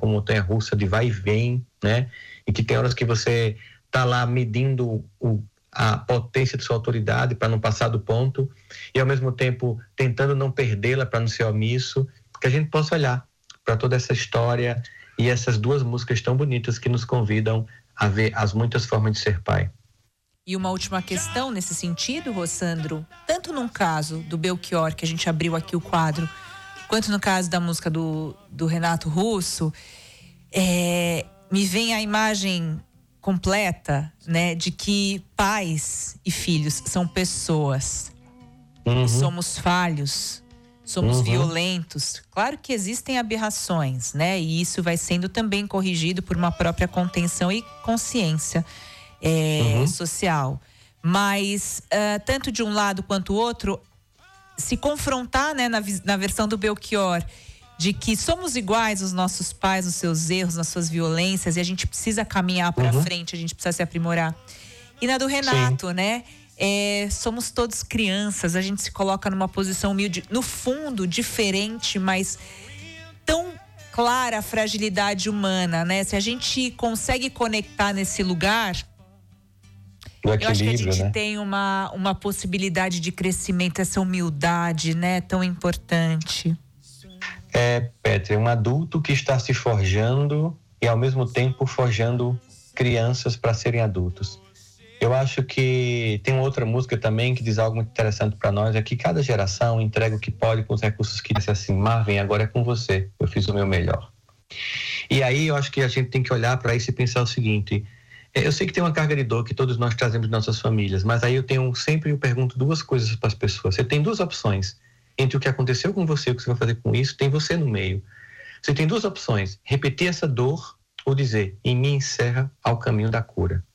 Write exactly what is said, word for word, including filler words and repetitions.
uma montanha-russa de vai e vem, né? E que tem horas que você está lá medindo o, a potência de sua autoridade para não passar do ponto e, ao mesmo tempo, tentando não perdê-la para não ser omisso, que a gente possa olhar para toda essa história e essas duas músicas tão bonitas que nos convidam a ver as muitas formas de ser pai. E uma última questão nesse sentido, Rossandro, tanto no caso do Belchior, que a gente abriu aqui o quadro, quanto no caso da música do, do Renato Russo, é, me vem a imagem completa, né, de que pais e filhos são pessoas, uhum. e somos falhos, somos uhum. violentos. Claro que existem aberrações, né, e isso vai sendo também corrigido por uma própria contenção e consciência É, uhum. social, mas uh, tanto de um lado quanto o outro, se confrontar, né, na, na versão do Belchior, de que somos iguais os nossos pais, os seus erros, nas suas violências, e a gente precisa caminhar para uhum. frente, a gente precisa se aprimorar. E na do Renato, Sim. né, é, somos todos crianças, a gente se coloca numa posição humilde, no fundo diferente, mas tão clara a fragilidade humana, né? Se a gente consegue conectar nesse lugar, eu acho que a gente, né, tem uma, uma possibilidade de crescimento, essa humildade, né, tão importante. É, Pétria, um adulto que está se forjando e ao mesmo tempo forjando crianças para serem adultos. Eu acho que tem outra música também que diz algo muito interessante para nós, é que cada geração entrega o que pode com os recursos que disse assim, Marvin, agora é com você, eu fiz o meu melhor. E aí eu acho que a gente tem que olhar para isso e pensar o seguinte: eu sei que tem uma carga de dor que todos nós trazemos de nossas famílias, mas aí eu tenho sempre eu pergunto duas coisas para as pessoas. Você tem duas opções entre o que aconteceu com você e o que você vai fazer com isso, tem você no meio. Você tem duas opções: repetir essa dor ou dizer, em mim encerra ao caminho da cura.